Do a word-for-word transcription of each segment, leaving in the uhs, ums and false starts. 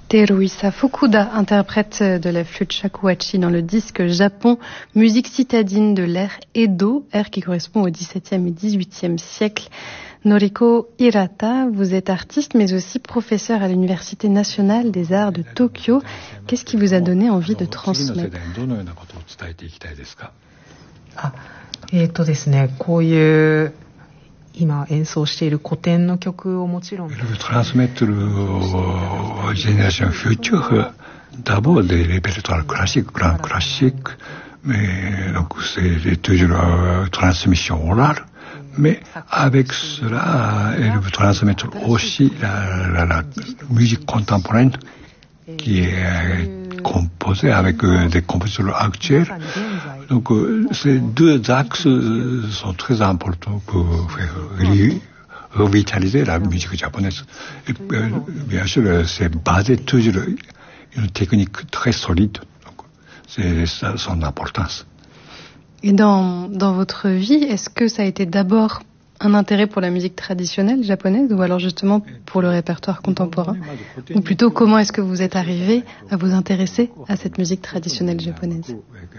Teruisa Fukuda, interprète de la flûte shakuhachi dans le disque Japon, musique citadine de l'ère Edo, ère qui correspond au dix-septième et dix-huitième siècle. Noriko Hirata, vous êtes artiste mais aussi professeur à l'Université nationale des arts de Tokyo. Qu'est-ce qui vous a donné envie de transmettre? あ、えーとですね、こういう今演奏している古典の曲をもちろん。 transmettre aux générations futures d'abord des répertoires classiques, grands classiques, mais donc c'est toujours la transmission orale, mais avec cela, elle veut transmettre aussi la, la, la musique contemporaine qui est composée avec des compositeurs actuels. Donc ces deux axes sont très importants pour faire revitaliser la musique japonaise. Et bien sûr, c'est basé toujours une technique très solide. Donc c'est ça son importance. Et dans, dans votre vie, est-ce que ça a été d'abord un intérêt pour la musique traditionnelle japonaise ou alors justement pour le répertoire contemporain? Ou plutôt, comment est-ce que vous êtes arrivé à vous intéresser à cette musique traditionnelle japonaise?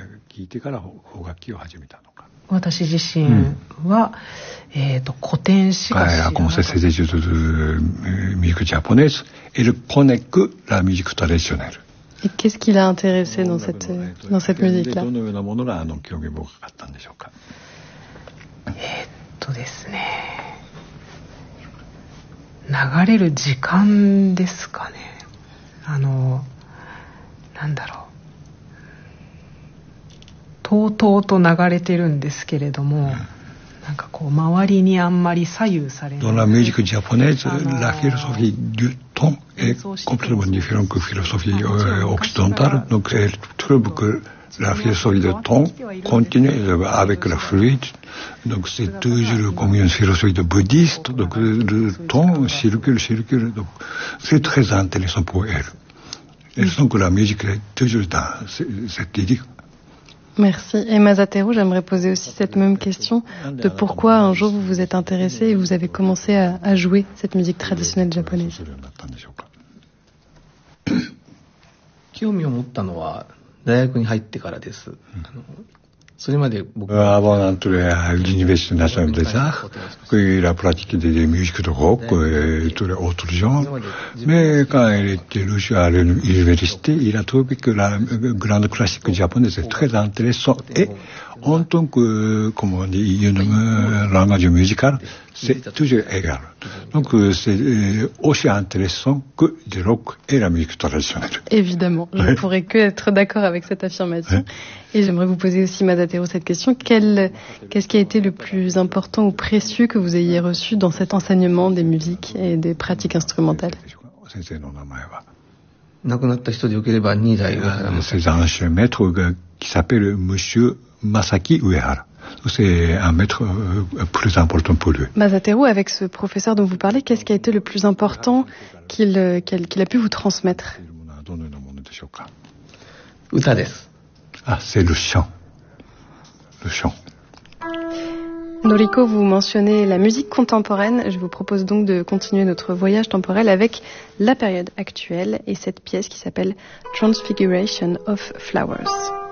私自身は、うん、えーと、古典しか知らなかった。Elle a commencé ses études de musique japonaise et ne connaît que la musique traditionnelle. Et qu'est-ce qui l'a intéressé dans cette, dans cette musique-là? そうですね、流れる時間ですかね。あのなんだろう、とうとうと流れてるんですけれども、なんかこう周りにあんまり左右されない。 Dans la musique japonaise, la philosophie du temps est complètement différente que la philosophie occidentale. Donc elle trouve que la philosophie du temps continue avec la fluide. Donc c'est toujours comme une philosophie de bouddhiste. Donc le temps circule, circule. Donc c'est très intéressant pour elle. Elle sent que la musique est toujours dans cette idée. Merci. Et Masateru, j'aimerais poser aussi cette même question de pourquoi un jour vous vous êtes intéressé et vous avez commencé à, à jouer cette musique traditionnelle japonaise. 興味を持ったのは大学に入ってからです。あの Avant d'entrer à l'Université nationale des arts, il a pratiqué des musiques de rock et tous les autres genres. Mais quand il était reçu à l'université, il a trouvé que la grande classique japonaise est très intéressante. Et en tant que, comment on dit, un langage musical, c'est toujours égal. Donc c'est aussi intéressant que du rock et la musique traditionnelle. Évidemment, je ne pourrais que être d'accord avec cette affirmation. Et j'aimerais vous poser aussi, Masateru, cette question. Quel, qu'est-ce qui a été le plus important ou précieux que vous ayez reçu dans cet enseignement des musiques et des pratiques instrumentales? C'est un ancien maître qui s'appelle Monsieur Masaki Uehara. C'est un maître euh, plus important pour lui. Masateru, avec ce professeur dont vous parlez, qu'est-ce qui a été le plus important qu'il, qu'il, qu'il a pu vous transmettre? Ah, c'est le chant. Le chant. Noriko, vous mentionnez la musique contemporaine. Je vous propose donc de continuer notre voyage temporel avec la période actuelle et cette pièce qui s'appelle Transfiguration of Flowers.